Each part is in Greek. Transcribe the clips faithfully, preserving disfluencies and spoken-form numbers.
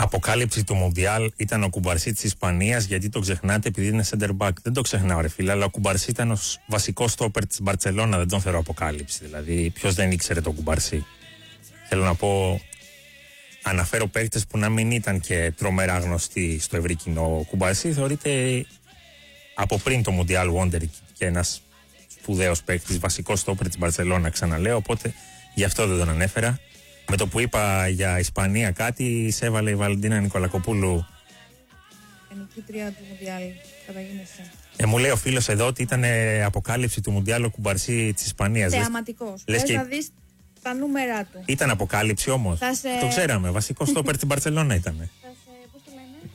Αποκάλυψη του Μουντιάλ ήταν ο Κουμπαρσί της Ισπανίας, γιατί το ξεχνάτε επειδή είναι center back. Δεν το ξεχνάω, ρε φίλε, αλλά ο Κουμπαρσί ήταν ο βασικός στόπερ της Μπαρτσελώνα. Δεν τον θεωρώ αποκάλυψη. Δηλαδή, ποιος δεν ήξερε τον Κουμπαρσί. Θέλω να πω, αναφέρω παίκτες που να μην ήταν και τρομερά γνωστοί στο ευρύ κοινό. Ο Κουμπαρσί θεωρείται από πριν το Μουντιάλ Wonder και ένας σπουδαίος παίκτης, βασικός στόπερ της Μπαρτσελώνα, ξαναλέω. Οπότε γι' αυτό δεν τον ανέφερα. Με το που είπα για Ισπανία κάτι, σε έβαλε η Βαλεντίνα Νικολακοπούλου. Νικήτρια του Μουντιάλ, καταγίνεσαι. Ε, μου λέει ο φίλος εδώ ότι ήταν αποκάλυψη του Μουντιάλ ο Κουμπαρσί της Ισπανίας. Θεαματικός. Λες και... να δεις τα νούμερα του. Ήταν αποκάλυψη όμως. Σε... Το ξέραμε. Βασικό στόπερ στην Μπαρτσελώνα ήταν. Θα σε... πώς το λένε?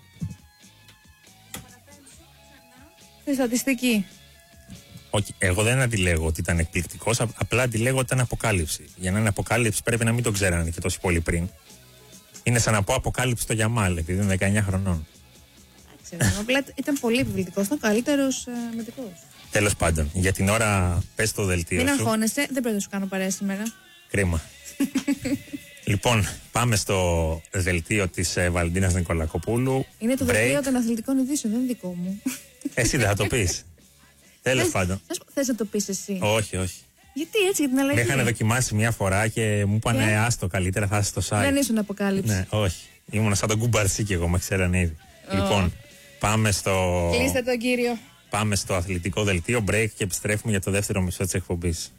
Στη στατιστική. Όχι, εγώ δεν αντιλέγω ότι ήταν εκπληκτικός, απλά αντιλέγω ότι ήταν αποκάλυψη. Για να είναι αποκάλυψη πρέπει να μην το ξέρανε και τόσοι πολύ πριν. Είναι σαν να πω αποκάλυψη στο Γιαμάλ, επειδή είναι δεκαεννιά χρονών. Ξέρω, απλά ήταν πολύ επιβλητικός, ήταν ο καλύτερος ε, μετικός. Τέλος πάντων, για την ώρα πες το δελτίο μην σου. Μην αγχώνεσαι, δεν πρέπει να σου κάνω παρέα σήμερα. Κρίμα. Λοιπόν, πάμε στο δελτίο της ε, Βαλεντίνας Νικολακοπούλου. Είναι το Break. δελτίο των αθλητικών ειδήσεων, δεν είναι δικό μου. Εσύ δεν θα το πεις. Τέλος πάντων. Θες να το πεις εσύ? Όχι, όχι. Γιατί έτσι, για την αλλαγή? Με είχαν δοκιμάσει μια φορά και μου είπαν yeah. άστο, καλύτερα θα είσαι στο site. Δεν ήσουν αποκάλυψη. Ναι, όχι. Ήμουν σαν τον Κουμπαρσί και εγώ, με ξέρανε ήδη. Oh. Λοιπόν, πάμε στο. Κλείστε τον κύριο. Πάμε στο αθλητικό δελτίο, break και επιστρέφουμε για το δεύτερο μισό της εκπομπής.